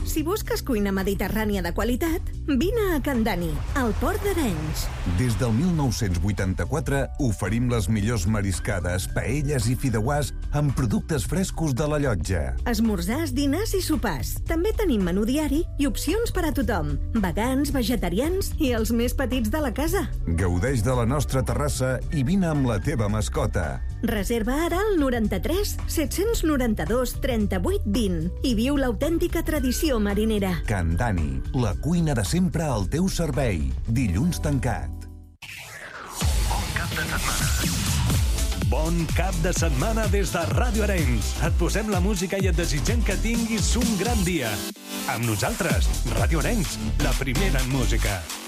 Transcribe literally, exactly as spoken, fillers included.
Si busques cuina mediterrània de qualitat, vine a Can Dani, al Port d'Arenys. Des del mil nou-cents vuitanta-quatre oferim les millors mariscades, paelles i fideuàs amb productes frescos de la llotja. Esmorzars, dinars i sopars. També tenim menú diari i opcions per a tothom. Vegans, vegetarians i els més petits de la casa. Gaudeix de la nostra terrassa i vine amb la teva mascota. Reserva ara al noranta-tres set-cents noranta-dos trenta-vuit vint i viu l'autèntica tradició marinera. Can Dani, la cuina de sempre al teu servei. Dilluns tancat. Bon cap de setmana. Bon cap de setmana des de Ràdio Arenys. Et posem la música i et desitgem que tinguis un gran dia. Amb nosaltres, Ràdio Arenys, la primera en música.